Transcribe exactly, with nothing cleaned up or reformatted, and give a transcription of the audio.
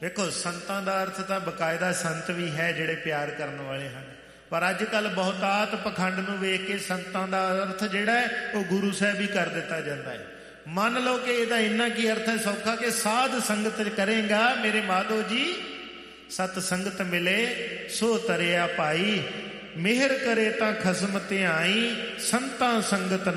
ਵੇਖੋ ਸੰਤਾਂ ਦਾ ਅਰਥ ਤਾਂ ਬਕਾਇਦਾ ਸੰਤ ਵੀ ਹੈ ਜਿਹੜੇ ਪਿਆਰ ਕਰਨ ਵਾਲੇ ਹਨ, ਪਰ ਅੱਜ ਕੱਲ੍ਹ ਬਹੁਤਾਤ ਪਖੰਡ ਨੂੰ ਵੇਖ ਕੇ ਸੰਤਾਂ ਦਾ ਅਰਥ ਜਿਹੜਾ ਹੈ ਉਹ ਗੁਰੂ ਸਾਹਿਬ ਹੀ ਕਰ ਦਿੱਤਾ ਜਾਂਦਾ ਹੈ। ਮੰਨ ਲਓ ਕਿ ਇਹਦਾ ਇੰਨਾ ਕੀ ਅਰਥ ਹੈ ਸੌਖਾ ਕਿ ਸਾਧ ਸੰਗਤ ਕਰੇਗਾ ਮੇਰੇ ਮਾਧੋ ਜੀ, ਸਤ ਸੰਗਤ ਮਿਲੇ ਸੋ ਤਰਿਆ ਭਾਈ, ਮਿਹਰ ਕਰੇ ਤਾਂ ਖਸਮ ਧਿਆਈ, ਸੰਤਾਂ ਸੰਗਤ